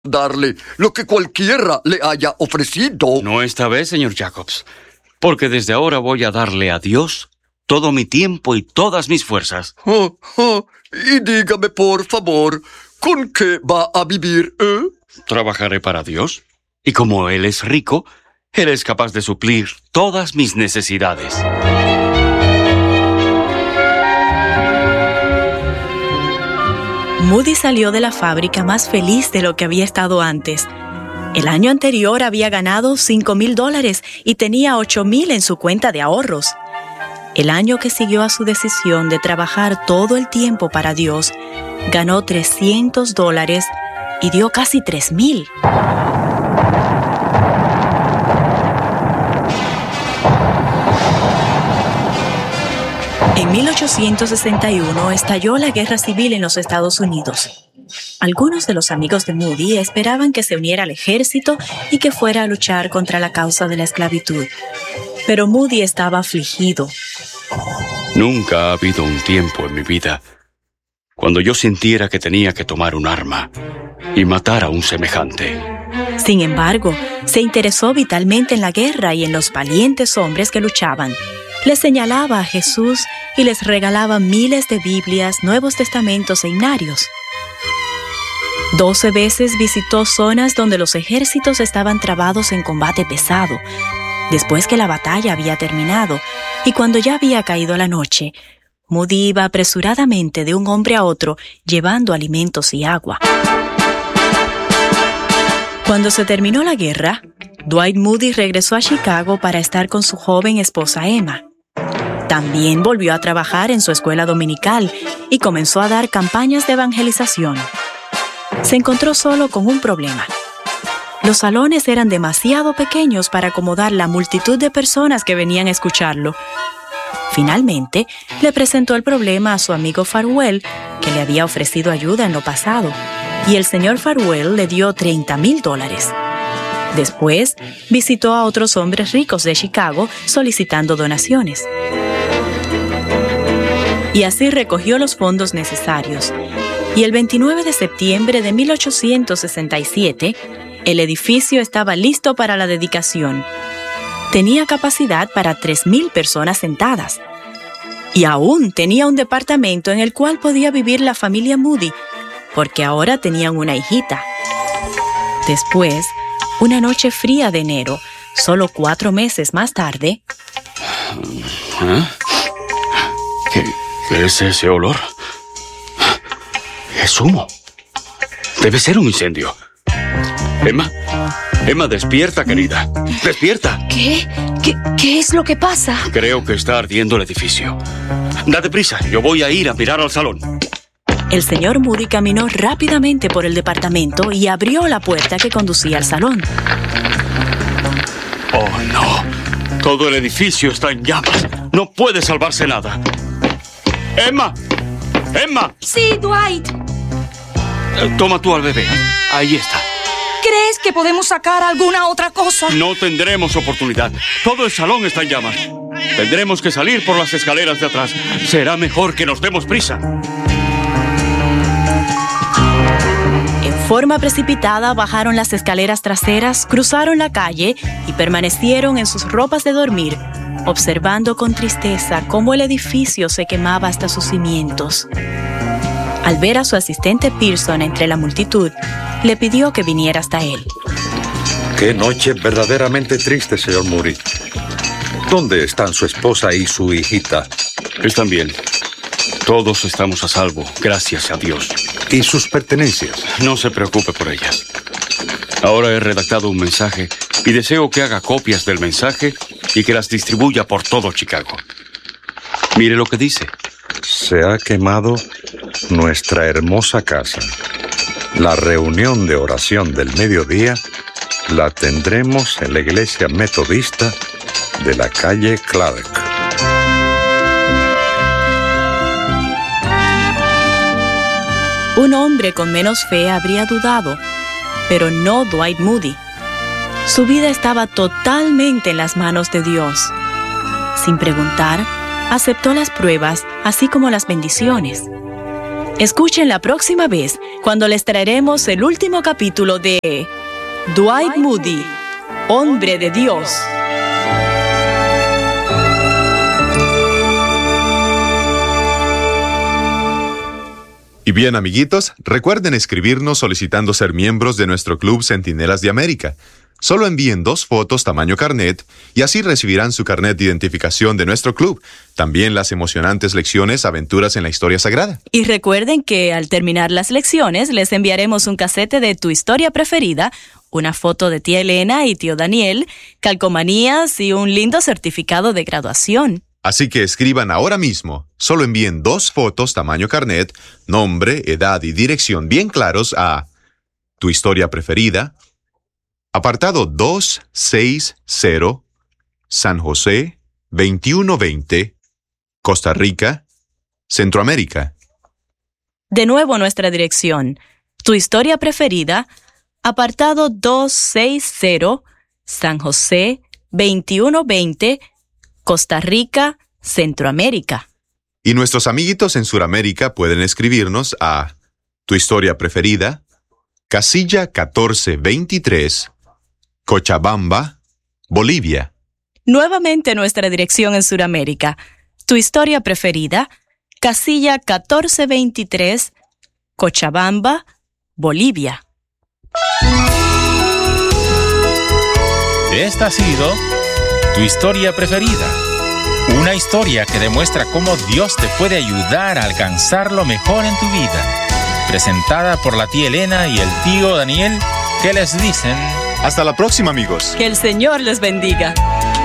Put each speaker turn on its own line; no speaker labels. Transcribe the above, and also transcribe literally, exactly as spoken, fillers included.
darle lo que cualquiera le haya ofrecido.
No esta vez, señor Jacobs, porque desde ahora voy a darle a Dios todo mi tiempo y todas mis fuerzas.
Oh, oh, y dígame, por favor, ¿con qué va a vivir, eh?
Trabajaré para Dios, y como Él es rico, Él es capaz de suplir todas mis necesidades.
Moody salió de la fábrica más feliz de lo que había estado antes. El año anterior había ganado cinco mil dólares y tenía ocho mil en su cuenta de ahorros. El año que siguió a su decisión de trabajar todo el tiempo para Dios, ganó trescientos dólares y dio casi tres mil. En mil ochocientos sesenta y uno estalló la Guerra Civil en los Estados Unidos. Algunos de los amigos de Moody esperaban que se uniera al ejército y que fuera a luchar contra la causa de la esclavitud. Pero Moody estaba afligido.
Nunca ha habido un tiempo en mi vida cuando yo sintiera que tenía que tomar un arma y matar a un semejante.
Sin embargo, se interesó vitalmente en la guerra y en los valientes hombres que luchaban. Les señalaba a Jesús y les regalaba miles de Biblias, Nuevos Testamentos e himnarios. Doce veces visitó zonas donde los ejércitos estaban trabados en combate pesado, después que la batalla había terminado, y cuando ya había caído la noche, Moody iba apresuradamente de un hombre a otro, llevando alimentos y agua. Cuando se terminó la guerra, Dwight Moody regresó a Chicago para estar con su joven esposa Emma. También volvió a trabajar en su escuela dominical y comenzó a dar campañas de evangelización. Se encontró solo con un problema. Los salones eran demasiado pequeños para acomodar la multitud de personas que venían a escucharlo. Finalmente, le presentó el problema a su amigo Farwell, que le había ofrecido ayuda en lo pasado, y el señor Farwell le dio treinta mil dólares. Después, visitó a otros hombres ricos de Chicago solicitando donaciones. Y así recogió los fondos necesarios. Y el veintinueve de septiembre de mil ochocientos sesenta y siete, el edificio estaba listo para la dedicación. Tenía capacidad para tres mil personas sentadas. Y aún tenía un departamento en el cual podía vivir la familia Moody, porque ahora tenían una hijita. Después, una noche fría de enero, solo cuatro meses más tarde...
¿Eh? ¿Qué, ¿Qué es ese olor? Es humo. Debe ser un incendio. Emma, Emma, despierta, querida. ¡Despierta!
¿Qué? ¿Qué, qué es lo que pasa?
Creo que está ardiendo el edificio. Date prisa, yo voy a ir a mirar al salón.
El señor Moody caminó rápidamente por el departamento y abrió la puerta que conducía al salón.
¡Oh, no! Todo el edificio está en llamas. No puede salvarse nada. ¡Emma! ¡Emma!
Sí, Dwight.
Eh, toma tú al bebé. Ahí está.
¿Crees que podemos sacar alguna otra cosa?
No tendremos oportunidad. Todo el salón está en llamas. Tendremos que salir por las escaleras de atrás. Será mejor que nos demos prisa.
En forma precipitada bajaron las escaleras traseras, cruzaron la calle y permanecieron en sus ropas de dormir, observando con tristeza cómo el edificio se quemaba hasta sus cimientos. Al ver a su asistente Pearson entre la multitud, le pidió que viniera hasta él.
Qué noche verdaderamente triste, señor Moody. ¿Dónde están su esposa y su hijita?
Están bien. Todos estamos a salvo, gracias a Dios.
¿Y sus pertenencias?
No se preocupe por ellas. Ahora he redactado un mensaje y deseo que haga copias del mensaje y que las distribuya por todo Chicago. Mire lo que dice.
Se ha quemado nuestra hermosa casa. La reunión de oración del mediodía la tendremos en la iglesia metodista de la calle Clark.
Un hombre con menos fe habría dudado, pero no Dwight Moody. Su vida estaba totalmente en las manos de Dios. Sin preguntar, aceptó las pruebas, así como las bendiciones. Escuchen la próxima vez cuando les traeremos el último capítulo de Dwight Moody, Hombre de Dios.
Y bien, amiguitos, recuerden escribirnos solicitando ser miembros de nuestro Club Centinelas de América. Solo envíen dos fotos tamaño carnet y así recibirán su carnet de identificación de nuestro club. También las emocionantes lecciones Aventuras en la Historia Sagrada.
Y recuerden que al terminar las lecciones les enviaremos un casete de tu historia preferida, una foto de tía Elena y tío Daniel, calcomanías y un lindo certificado de graduación.
Así que escriban ahora mismo. Solo envíen dos fotos tamaño carnet, nombre, edad y dirección bien claros a Tu Historia Preferida, apartado doscientos sesenta, San José, veintiuno veinte, Costa Rica, Centroamérica.
De nuevo nuestra dirección. Tu Historia Preferida, apartado doscientos sesenta, San José, veintiuno veinte, Costa Rica, Centroamérica.
Y nuestros amiguitos en Sudamérica pueden escribirnos a Tu Historia Preferida, casilla catorce veintitrés, Cochabamba, Bolivia.
Nuevamente nuestra dirección en Sudamérica. Tu Historia Preferida, casilla catorce veintitrés, Cochabamba, Bolivia.
Esta ha sido Tu Historia Preferida. Una historia que demuestra cómo Dios te puede ayudar a alcanzar lo mejor en tu vida. Presentada por la tía Elena y el tío Daniel, que les dicen...
Hasta la próxima, amigos.
Que el Señor les bendiga.